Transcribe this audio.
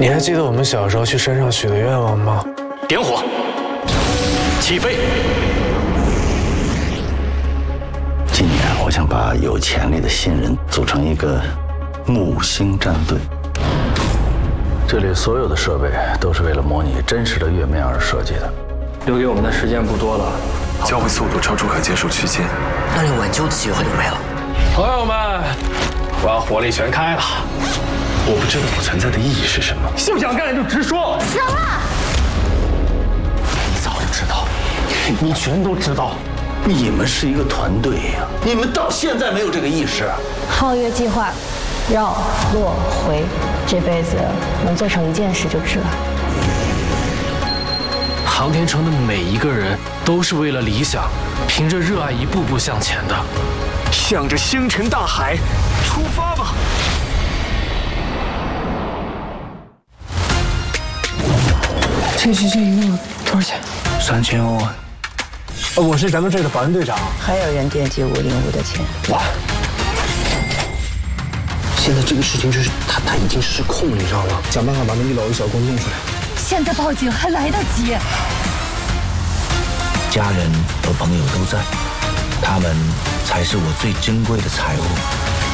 你还记得我们小时候去山上许的愿望吗？ 点火，起飞。 今年我想把有潜力的新人组成一个木星战队。这里所有的设备都是为了模拟真实的月面而设计的。 留给我们的时间不多了， 交会速度超出可接受区间， 那你挽救的机会就没了。 朋友们，我要火力全开了。 我不知道我存在的意义是什么。 不想干就直说。 行了， 你早就知道，你全都知道。你们是一个团队呀，你们到现在没有这个意识。 皓月计划，绕落回，这辈子能做成一件事就值了。 航天城的每一个人都是为了理想，凭着热爱一步步向前的。 向着星辰大海出发吧！ 这局这一共多少钱 ？3000欧啊！ 我是咱们这儿的保安队长。 还有人惦记505的钱。 哇！ 现在这个事情就是他已经失控了，你知道吗？想办法把那1老1小给我弄出来。 现在报警还来得及。 家人和朋友都在，他们才是我最珍贵的财物。